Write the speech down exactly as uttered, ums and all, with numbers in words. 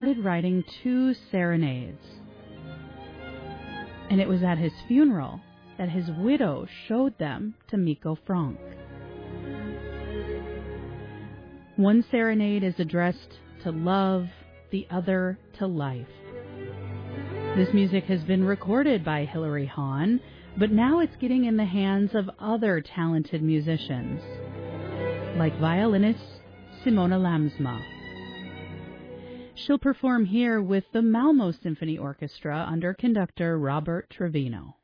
started writing two serenades. And it was at his funeral that his widow showed them to Miko Frank. One serenade is addressed to love, the other to life. This music has been recorded by Hilary Hahn, but now it's getting in the hands of other talented musicians, like violinist Simona Lamsma. She'll perform here with the Malmo Symphony Orchestra under conductor Robert Trevino.